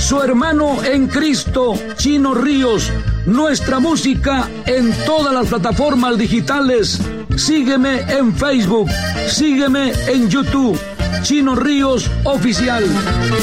su hermano en Cristo, Chino Ríos. Nuestra música en todas las plataformas digitales. Sígueme en Facebook, sígueme en YouTube, Chino Ríos Oficial.